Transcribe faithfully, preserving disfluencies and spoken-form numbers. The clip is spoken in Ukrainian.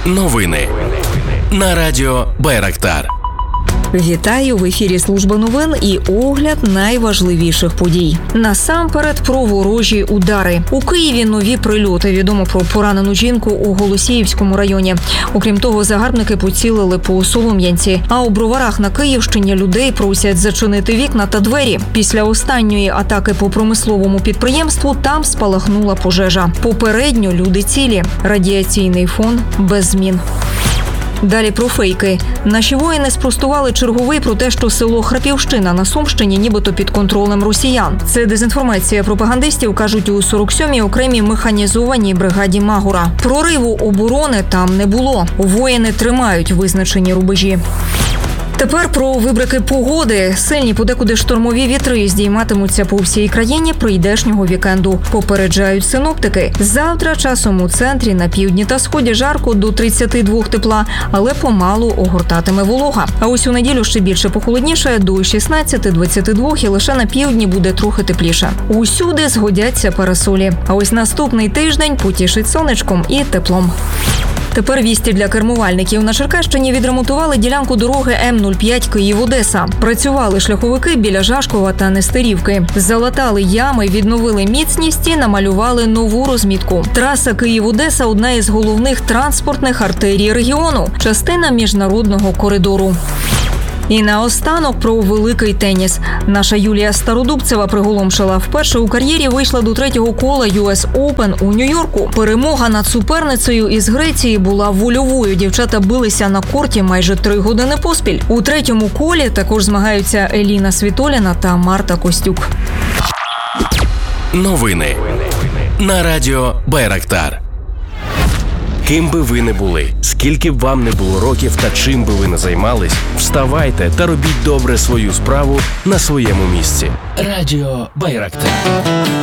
Новини на радіо Байрактар. Вітаю! В ефірі служба новин і огляд найважливіших подій. Насамперед про ворожі удари. У Києві нові прильоти. Відомо про поранену жінку у Голосіївському районі. Окрім того, загарбники поцілили по Солом'янці. А у Броварах на Київщині людей просять зачинити вікна та двері. Після останньої атаки по промисловому підприємству там спалахнула пожежа. Попередньо люди цілі. Радіаційний фон без змін. Далі про фейки. Наші воїни спростували черговий про те, що село Храпівщина на Сумщині нібито під контролем росіян. Це дезінформація пропагандистів, кажуть у сорок сьомій окремій механізованій бригаді Магура. Прориву оборони там не було. Воїни тримають визначені рубежі. Тепер про вибрики погоди. Сильні подекуди штормові вітри здійматимуться по всій країні прийдешнього вікенду. Попереджають синоптики. Завтра часом у центрі, на півдні та сході жарко до тридцяти двох тепла, але помалу огортатиме волога. А ось у неділю ще більше похолодніше до шістнадцяти двадцяти двох і лише на півдні буде трохи тепліше. Усюди згодяться парасолі. А ось наступний тиждень потішить сонечком і теплом. Тепер вісті для кермувальників. На Черкащині відремонтували ділянку дороги М нуль п'ять Київ-Одеса. Працювали шляховики біля Жашкова та Нестерівки. Залатали ями, відновили міцність і намалювали нову розмітку. Траса Київ-Одеса – одна із головних транспортних артерій регіону. Частина міжнародного коридору. І наостанок про великий теніс. Наша Юлія Стародубцева приголомшила. Вперше у кар'єрі вийшла до третього кола ю ес Open у Нью-Йорку. Перемога над суперницею із Греції була вольовою. Дівчата билися на корті майже три години поспіль. У третьому колі також змагаються Еліна Світоліна та Марта Костюк. Новини на радіо Байрактар. Ким би ви не були, скільки б вам не було років та чим би ви не займались, вставайте та робіть добре свою справу на своєму місці. Радіо Байрактар.